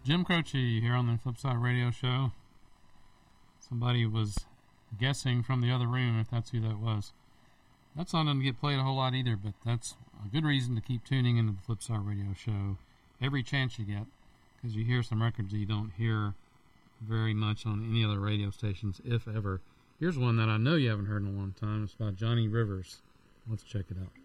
Jim Croce here on the Flipside Radio Show. Somebody was guessing from the other room if that's who that was. That song doesn't get played a whole lot either, but that's a good reason to keep tuning into the Flipside Radio Show every chance you get, because you hear some records that you don't hear very much on any other radio stations, if ever. Here's one that I know you haven't heard in a long time. It's by Johnny Rivers. Let's check it out.